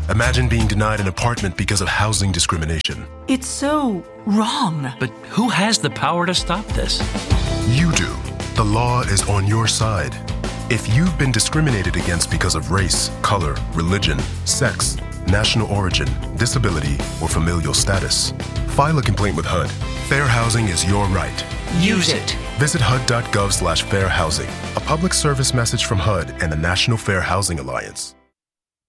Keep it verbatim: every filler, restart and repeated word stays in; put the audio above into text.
Imagine being denied an apartment because of housing discrimination. It's so wrong. But who has the power to stop this? You do. The law is on your side. If you've been discriminated against because of race, color, religion, sex, national origin, disability, or familial status, file a complaint with H U D. Fair housing is your right. Use it. Visit H U D dot gov slash fair housing, a public service message from H U D and the National Fair Housing Alliance.